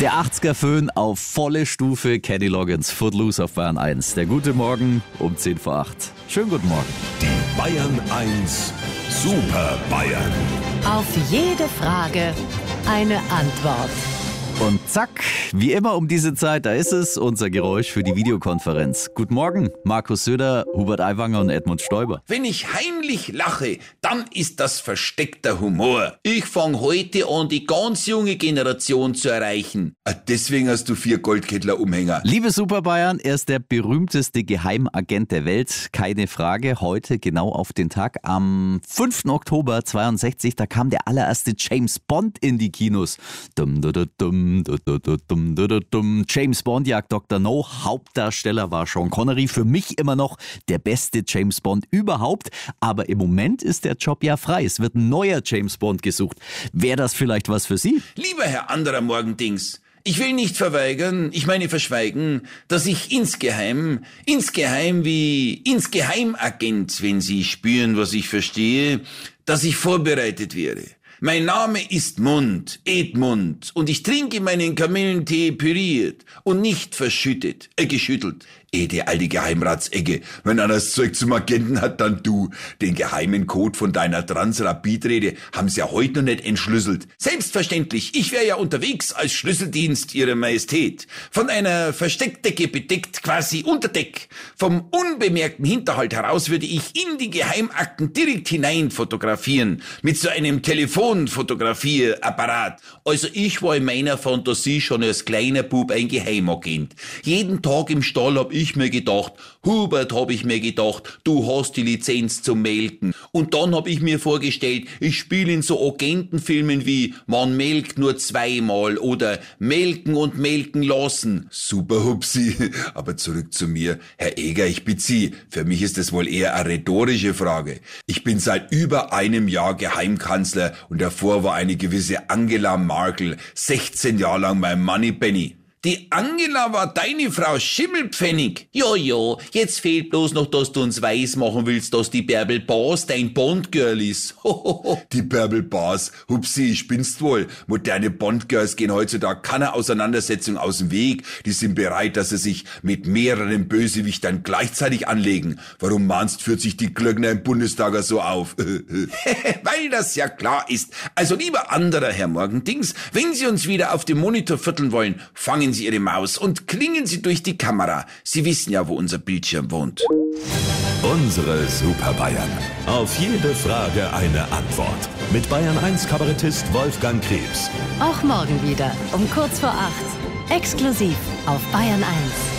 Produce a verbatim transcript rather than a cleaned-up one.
Der achtziger-Föhn auf volle Stufe, Kenny Loggins, Footloose auf Bayern eins. Der gute Morgen um zehn vor acht. Schönen guten Morgen. Die Bayern eins Super Bayern. Auf jede Frage eine Antwort. Und zack, wie immer um diese Zeit, da ist es, unser Geräusch für die Videokonferenz. Guten Morgen, Markus Söder, Hubert Aiwanger und Edmund Stoiber. Wenn ich heimlich lache, dann ist das versteckter Humor. Ich fange heute an, die ganz junge Generation zu erreichen. Ah, deswegen hast du vier Goldkettler-Umhänger. Liebe Super Bayern, er ist der berühmteste Geheimagent der Welt, keine Frage. Heute genau auf den Tag, am fünften Oktober zweiundsechzig, da kam der allererste James Bond in die Kinos. Dum, dum, dum. James Bond jagt Doktor No, Hauptdarsteller war Sean Connery, für mich immer noch der beste James Bond überhaupt, aber im Moment ist der Job ja frei, es wird ein neuer James Bond gesucht. Wäre das vielleicht was für Sie? Lieber Herr anderer Morgendings, ich will nicht verweigern, ich meine verschweigen, dass ich insgeheim, insgeheim wie Insgeheimagent, wenn Sie spüren, was ich verstehe, dass ich vorbereitet wäre. Mein Name ist Mund, Edmund, und ich trinke meinen Kamillentee püriert und nicht verschüttet, äh, geschüttelt. Eh, die alte Geheimratsecke, wenn einer das Zeug zum Agenten hat, dann du. Den geheimen Code von deiner Transrapid-Rede haben sie ja heute noch nicht entschlüsselt. Selbstverständlich, ich wäre ja unterwegs als Schlüsseldienst Ihrer Majestät. Von einer Versteckdecke bedeckt, quasi unter Deck. Vom unbemerkten Hinterhalt heraus würde ich in die Geheimakten direkt hinein fotografieren. Mit so einem Telefonfotografierapparat. Also ich war in meiner Fantasie schon als kleiner Bub ein Geheimagent. Jeden Tag im Stall hab ich mir gedacht, Hubert, hab ich mir gedacht, du hast die Lizenz zum Melken. Und dann hab ich mir vorgestellt, ich spiele in so Agentenfilmen wie Man melkt nur zweimal oder Melken und melken lassen. Super, Hupsi. Aber zurück zu mir. Herr Eger, ich bitte Sie, für mich ist das wohl eher eine rhetorische Frage. Ich bin seit über einem Jahr Geheimkanzler und davor war eine gewisse Angela Merkel sechzehn Jahre lang mein Moneypenny. Die Angela war deine Frau Schimmelpfennig. Ja, ja, jetzt fehlt bloß noch, dass du uns weismachen willst, dass die Bärbel Baas dein Bondgirl ist. Die Bärbel Baas, Hupsi, spinnst wohl. Moderne Bondgirls gehen heutzutage keiner Auseinandersetzung aus dem Weg. Die sind bereit, dass sie sich mit mehreren Bösewichtern gleichzeitig anlegen. Warum meinst, führt sich die Glöckner im Bundestag so auf? Weil das ja klar ist. Also lieber anderer Herr Morgendings, wenn Sie uns wieder auf dem Monitor vierteln wollen, fangen Sie Ihre Maus und klingen Sie durch die Kamera. Sie wissen ja, wo unser Bildschirm wohnt. Unsere Super Bayern. Auf jede Frage eine Antwort. Mit Bayern eins Kabarettist Wolfgang Krebs. Auch morgen wieder um kurz vor acht. Exklusiv auf Bayern eins.